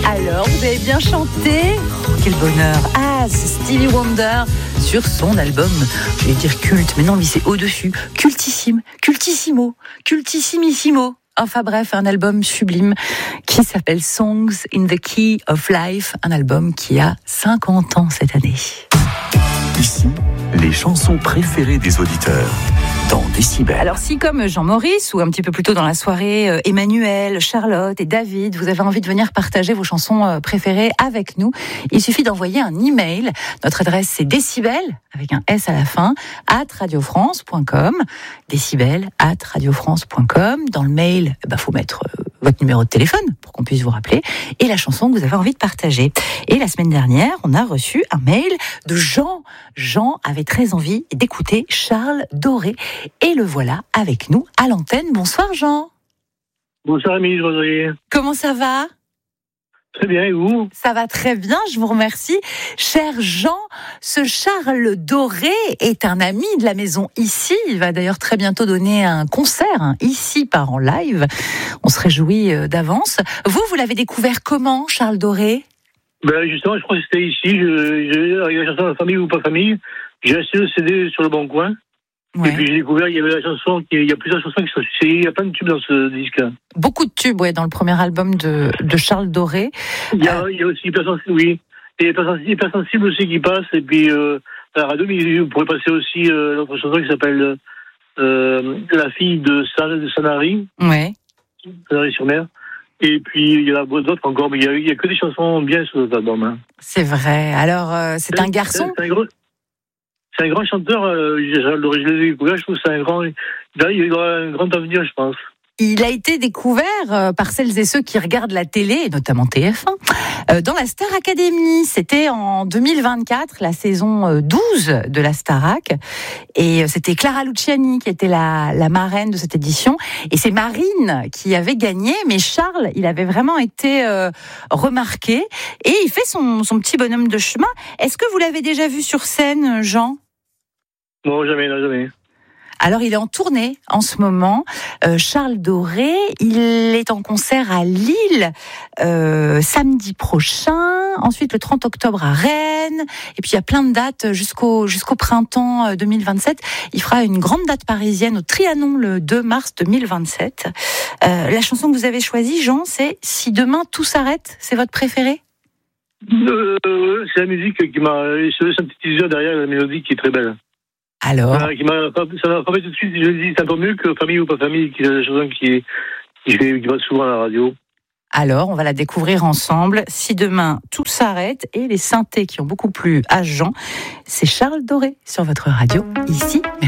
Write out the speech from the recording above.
Alors, vous avez bien chanté. Oh, quel bonheur. Ah, c'est Stevie Wonder sur son album, je vais dire culte, mais non, lui c'est au-dessus. Cultissime, cultissimo, cultissimissimo. Enfin bref, un album sublime qui s'appelle Songs in the Key of Life, un album qui a 50 ans cette année. Ici, les chansons préférées des auditeurs dans Décibel. Alors si comme Jean-Maurice ou un petit peu plus tôt dans la soirée, Emmanuel, Charlotte et David, vous avez envie de venir partager vos chansons préférées avec nous, il suffit d'envoyer un email. Notre adresse c'est décibel, avec un S à la fin, @radiofrance.com, décibel@radiofrance.com. Dans le mail, faut mettre votre numéro de téléphone pour qu'on puisse vous rappeler et la chanson que vous avez envie de partager. Et la semaine dernière, on a reçu un mail de Jean. Jean avait très envie d'écouter Charles Doré et le voilà avec nous à l'antenne. Bonsoir Jean. Bonsoir Émilie Roserier. Comment ça va ? Très bien, et vous ? Ça va très bien, je vous remercie. Cher Jean, ce Charles Doré est un ami de la maison Ici. Il va d'ailleurs très bientôt donner un concert, Ici par en live. On se réjouit d'avance. Vous l'avez découvert comment, Charles Doré ? Justement, je crois que c'était ici. Avec la chanson Famille ou pas famille, j'ai acheté le CD sur le bon coin. Ouais. Et puis j'ai découvert, il y avait la chanson, il y a plusieurs chansons qui sont succédées. Il y a plein de tubes dans ce disque. Beaucoup de tubes, dans le premier album de Charles Doré. Il y a aussi Hypersensible, oui. Et Hypersensible aussi qui passe. Et puis, à la radio, vous pourrez passer aussi l'autre chanson qui s'appelle La fille de Sanary. Ouais. Sanary-sur-Mer. Et puis, il y en a d'autres encore, mais il y a que des chansons bien sur cet album. C'est vrai. Alors, c'est un garçon. C'est un grand chanteur, je l'ai découvert, je trouve que il aura un grand avenir, je pense. Il a été découvert par celles et ceux qui regardent la télé, et notamment TF1, dans la Star Academy. C'était en 2024, la saison 12 de la Starac. Et c'était Clara Luciani qui était la marraine de cette édition. Et c'est Marine qui avait gagné, mais Charles, il avait vraiment été remarqué. Et il fait son petit bonhomme de chemin. Est-ce que vous l'avez déjà vu sur scène, Jean ? Non, jamais. Alors, il est en tournée en ce moment. Charles Doré, il est en concert à Lille samedi prochain. Ensuite, le 30 octobre à Rennes. Et puis, il y a plein de dates jusqu'au printemps 2027. Il fera une grande date parisienne au Trianon le 2 mars 2027. La chanson que vous avez choisie, Jean, c'est « Si demain tout s'arrête ». C'est votre préférée ? C'est la musique qui m'a... C'est un petit teaser derrière la mélodie qui est très belle. Alors, ça m'a frappé tout de suite. Je me dis, c'est un peu mieux que Famille ou pas famille, qui est la chanson qui va souvent à la radio. Alors, on va la découvrir ensemble. Si demain tout s'arrête, et les synthés qui ont beaucoup plu à Jean, c'est Charles Doré sur votre radio, Ici.